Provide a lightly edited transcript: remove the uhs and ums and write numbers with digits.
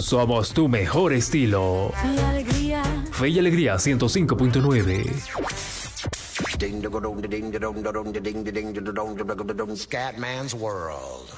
Somos tu mejor estilo. Fe y Alegría 105.9. Scatman's World.